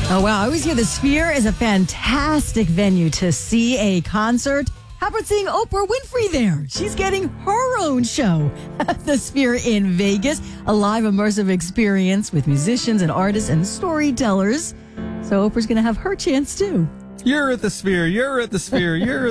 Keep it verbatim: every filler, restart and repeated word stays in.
Oh, wow. I always hear the Sphere is a fantastic venue to see a concert. How about seeing Oprah Winfrey there? She's getting her own show at the Sphere in Vegas, a live immersive experience with musicians and artists and storytellers. So Oprah's going to have her chance too. You're at the Sphere. You're at the Sphere. You're